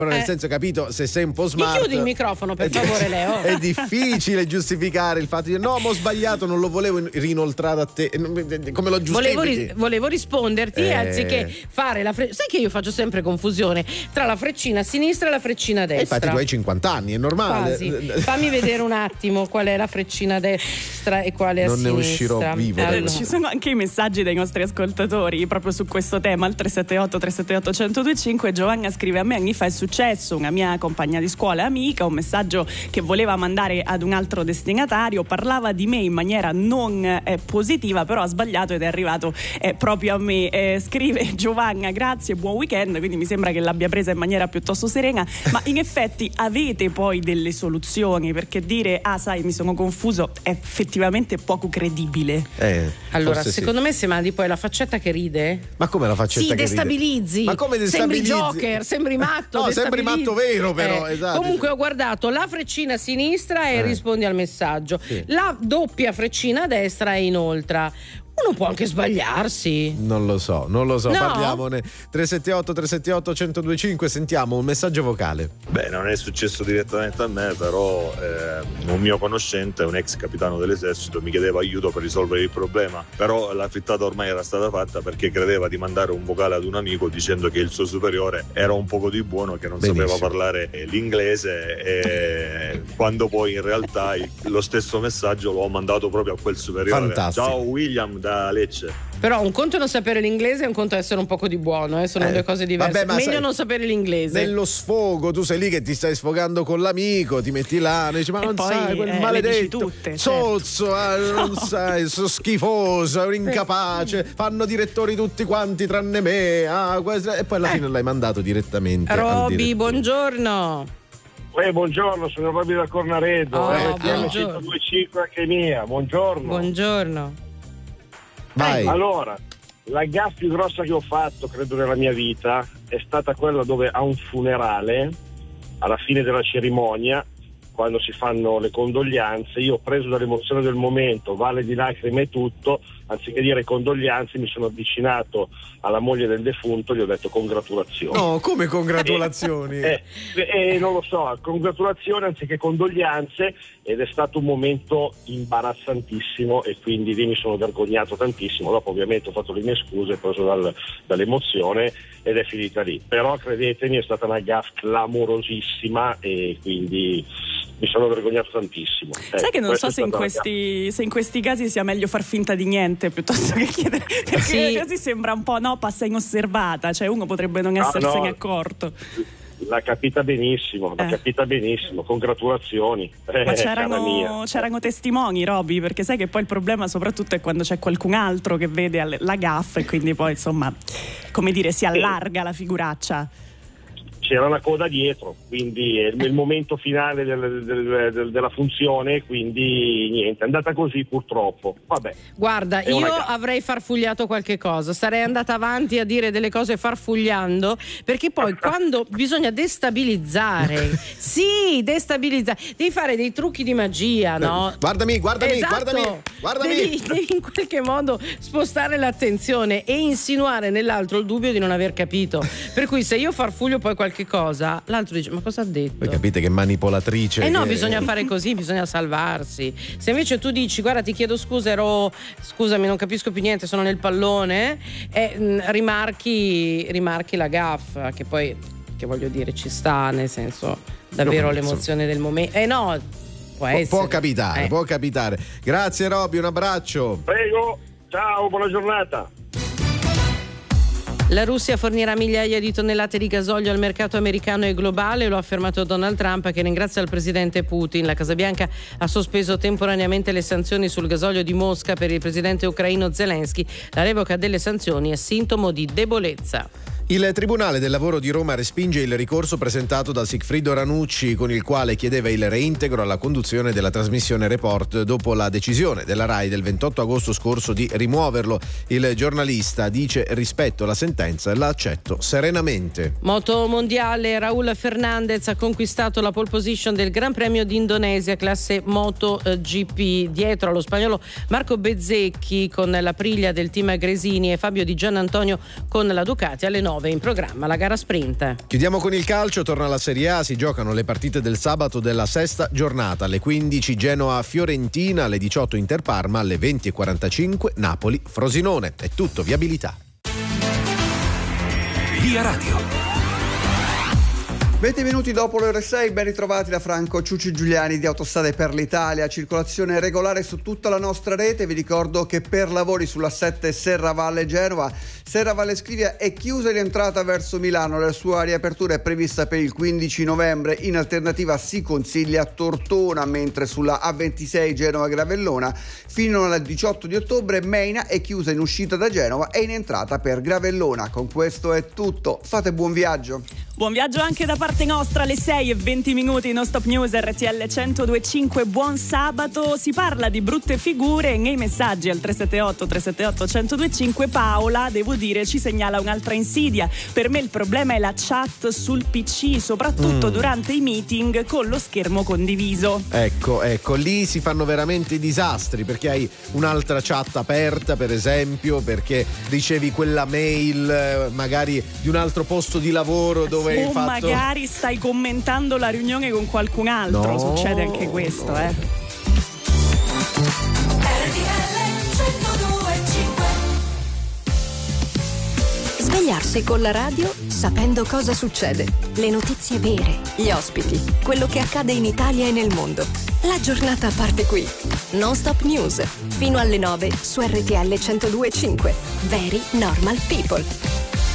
nel senso, capito, se sei un po' smart. Mi chiudi il microfono per favore, Leo. È difficile giustificare il fatto di no, ma ho sbagliato, non lo volevo rinoltrare a te. Come lo giustifichi? Volevo risponderti anziché fare la sai che io faccio sempre confusione tra la freccina sinistra e la freccina destra. Infatti tu hai 50 anni, è normale. Quasi. Fammi vedere un attimo qual è la freccina destra e quale è a sinistra. Non ne uscirò vivo. Allora. Ci sono anche i messaggi dei nostri ascoltatori proprio su questo tema al 378-378-1025. Giovanna scrive: a me anni fa è successo, una mia compagna di scuola amica, un messaggio che voleva mandare ad un altro destinatario, parlava di me in maniera non positiva, però ha sbagliato ed è arrivato proprio a me. Scrive Giovanna: grazie, buon weekend. Quindi mi sembra che l'abbia presa in maniera piuttosto serena, ma in effetti avete poi delle soluzioni, perché dire sai, mi sono confuso è effettivamente poco credibile. Allora secondo me se mandi poi la faccetta che ride, ma come la faccetta che destabilizzi ride? Ma come destabilizzi? Sembri Joker, sembri matto. No, sembri matto vero, però esatto. Comunque ho guardato la freccina a sinistra e rispondi al messaggio, la doppia freccina a destra e inoltre. Uno può anche sbagliarsi. Non lo so, no? Parliamone. 378-378-1025, sentiamo un messaggio vocale. Beh, non è successo direttamente a me, però un mio conoscente, un ex capitano dell'esercito, mi chiedeva aiuto per risolvere il problema, però la frittata ormai era stata fatta perché credeva di mandare un vocale ad un amico dicendo che il suo superiore era un poco di buono, che non sapeva parlare l'inglese, e quando poi in realtà lo stesso messaggio l'ho mandato proprio a quel superiore. Fantastico. Ciao William da Lecce. Però un conto è non sapere l'inglese e un conto è essere un poco di buono, sono due cose diverse. Vabbè, meglio non sapere l'inglese. Nello sfogo, tu sei lì che ti stai sfogando con l'amico, ti metti là, dici, ma non poi, sai, quel maledetto sozzo, non sai, sono schifoso, è un incapace, fanno direttori tutti quanti tranne me, e poi alla fine l'hai mandato direttamente. Roby, buongiorno. Buongiorno, sono Roby da Cornaredo, buongiorno. 102.5 anche mia, buongiorno. Vai. Allora, la gaffa più grossa che ho fatto, credo, nella mia vita è stata quella dove a un funerale, alla fine della cerimonia, quando si fanno le condoglianze, io, preso dall'emozione del momento, valle di lacrime e tutto, anziché dire condoglianze mi sono avvicinato alla moglie del defunto, gli ho detto congratulazioni. No, come congratulazioni? Non lo so, congratulazioni anziché condoglianze, ed è stato un momento imbarazzantissimo e quindi lì mi sono vergognato tantissimo. Dopo ovviamente ho fatto le mie scuse, preso dall'emozione, ed è finita lì. Però credetemi, è stata una gaffe clamorosissima e quindi mi sono vergognato tantissimo. Sai che non so se in questi casi sia meglio far finta di niente piuttosto che chiedere, perché così sembra un po' passa inosservata, cioè uno potrebbe non essersene accorto. L'ha capita benissimo, congratulazioni. Ma c'erano testimoni, Roby, perché sai che poi il problema soprattutto è quando c'è qualcun altro che vede la gaffa e quindi poi insomma, come dire, si allarga la figuraccia. C'era una coda dietro, quindi è il momento finale della funzione, quindi niente, è andata così purtroppo. Vabbè. Guarda, io avrei farfugliato qualche cosa, sarei andata avanti a dire delle cose farfugliando, perché poi quando bisogna destabilizzare, devi fare dei trucchi di magia, no? Guardami. Devi in qualche modo spostare l'attenzione e insinuare nell'altro il dubbio di non aver capito. Per cui se io farfuglio poi qualche cosa, l'altro dice: ma cosa ha detto? Voi capite che manipolatrice. No, bisogna fare così, bisogna salvarsi. Se invece tu dici: guarda, ti chiedo scusa, scusami, non capisco più niente, sono nel pallone, rimarchi la gaffa, che poi, che voglio dire, ci sta, nel senso, davvero l'emozione del momento. Può capitare. Grazie Roby, un abbraccio. Prego, ciao, buona giornata. La Russia fornirà migliaia di tonnellate di gasolio al mercato americano e globale, lo ha affermato Donald Trump, che ringrazia il presidente Putin. La Casa Bianca ha sospeso temporaneamente le sanzioni sul gasolio di Mosca per il presidente ucraino Zelensky. La revoca delle sanzioni è sintomo di debolezza. Il Tribunale del Lavoro di Roma respinge il ricorso presentato da Sigfrido Ranucci, con il quale chiedeva il reintegro alla conduzione della trasmissione Report dopo la decisione della RAI del 28 agosto scorso di rimuoverlo. Il giornalista dice: rispetto la sentenza e la accetto serenamente. Moto mondiale, Raul Fernandez ha conquistato la pole position del Gran Premio d'Indonesia classe MotoGP, dietro allo spagnolo Marco Bezzecchi con la Aprilia del team Gresini e Fabio Di Giannantonio con la Ducati alle 9 9 in programma la gara sprint. Chiudiamo con il calcio, torna la Serie A, si giocano le partite del sabato della sesta giornata. Alle 15 Genoa-Fiorentina, alle 18 Inter-Parma, alle 20:45 Napoli-Frosinone. È tutto, viabilità. Via Radio. 20 minuti dopo le ore 6, ben ritrovati da Franco Ciucci Giuliani di Autostrade per l'Italia. Circolazione regolare su tutta la nostra rete. Vi ricordo che per lavori sulla 7 Serravalle Genova, Serravalle Scrivia è chiusa in entrata verso Milano. La sua riapertura è prevista per il 15 novembre. In alternativa si consiglia Tortona, mentre sulla A26 Genova Gravellona fino al 18 di ottobre Meina è chiusa in uscita da Genova e in entrata per Gravellona. Con questo è tutto. Fate buon viaggio. Buon viaggio anche da parte nostra, alle 6:20 non stop news RTL 102.5. Buon sabato. Si parla di brutte figure nei messaggi al 378 1025. Paola, devo dire, ci segnala un'altra insidia. Per me il problema è la chat sul PC, soprattutto durante i meeting con lo schermo condiviso. Ecco, lì si fanno veramente i disastri, perché hai un'altra chat aperta, per esempio, perché ricevi quella mail magari di un altro posto di lavoro dove hai fatto... magari stai commentando la riunione con qualcun altro. No. Succede anche questo, Svegliarsi con la radio sapendo cosa succede. Le notizie vere, gli ospiti, quello che accade in Italia e nel mondo. La giornata parte qui. Non stop news. Fino alle 9 su RTL 102.5. Very normal people.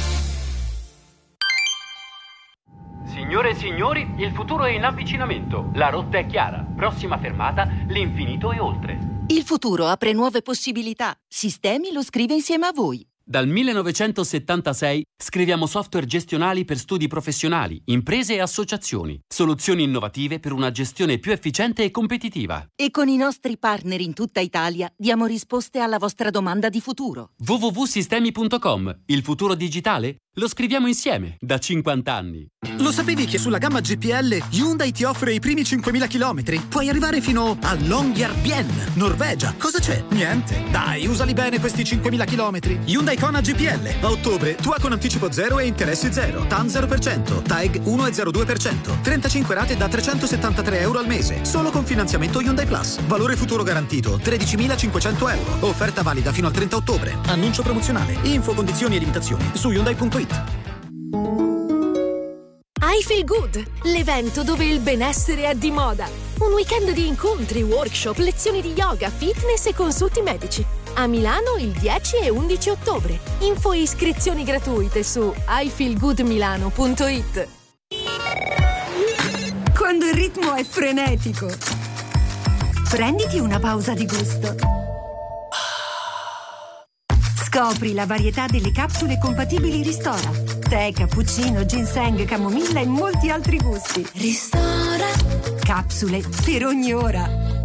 Signore e signori, il futuro è in avvicinamento. La rotta è chiara. Prossima fermata, l'infinito e oltre. Il futuro apre nuove possibilità. Sistemi lo scrive insieme a voi. Dal 1976 scriviamo software gestionali per studi professionali, imprese e associazioni. Soluzioni innovative per una gestione più efficiente e competitiva. E con i nostri partner in tutta Italia diamo risposte alla vostra domanda di futuro. www.sistemi.com. Il futuro digitale? Lo scriviamo insieme da 50 anni. Lo sapevi che sulla gamma GPL Hyundai ti offre i primi 5.000 chilometri? Puoi arrivare fino a Longyearbyen, Norvegia. Cosa c'è? Niente. Dai, usali bene questi 5.000 chilometri. Hyundai Kona GPL. A ottobre, tua con anticipo 0 e interessi 0. TAN 0%. TAEG 1,02%. 35 rate da €373 al mese. Solo con finanziamento Hyundai Plus. Valore futuro garantito 13.500 euro. Offerta valida fino al 30 ottobre. Annuncio promozionale. Info, condizioni e limitazioni su Hyundai.it. I Feel Good, l'evento dove il benessere è di moda. Un weekend di incontri, workshop, lezioni di yoga, fitness e consulti medici. A Milano il 10 e 11 ottobre. Info e iscrizioni gratuite su ifeelgoodmilano.it. Quando il ritmo è frenetico, prenditi una pausa di gusto. Scopri la varietà delle capsule compatibili Ristora. Tè, cappuccino, ginseng, camomilla e molti altri gusti. Ristora. Capsule per ogni ora.